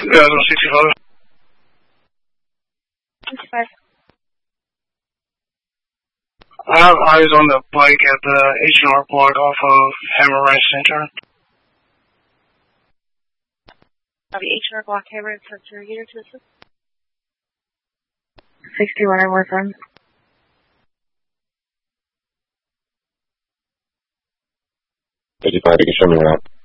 Yeah, 65. 65. I have eyes on the bike at the H&R block off of Hammer Ranch Center. Copy, H&R block, Hammer and Center, unit to assist. 61, I'm with them. 55, you can show me around.